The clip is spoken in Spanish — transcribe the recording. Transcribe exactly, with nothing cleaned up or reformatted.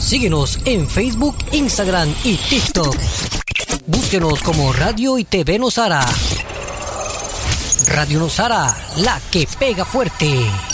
Síguenos en Facebook, Instagram y TikTok. Búsquenos como Radio y T V Nosara. Radio Nosara, la que pega fuerte.